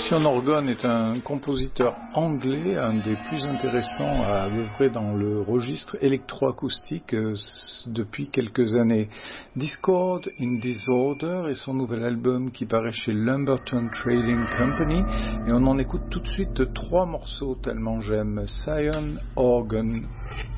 Sion Orgon est un compositeur anglais, un des plus intéressants à œuvrer dans le registre électroacoustique depuis quelques années. Discord in Disorder est son nouvel album qui paraît chez Lumberton Trading Company et on en écoute tout de suite 3 morceaux tellement j'aime. Sion Orgon.